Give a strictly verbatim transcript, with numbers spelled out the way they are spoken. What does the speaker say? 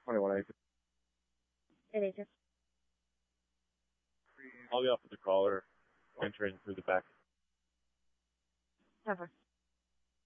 twenty-one acres. Eight agents. I'll be off with the caller, entering through the back. Cover.